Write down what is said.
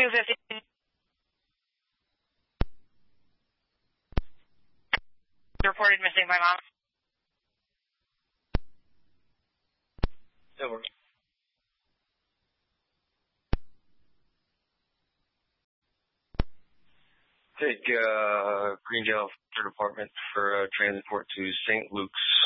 250. Reported missing by mom. Over. Take Greendale Fire Department for transport to St. Luke's.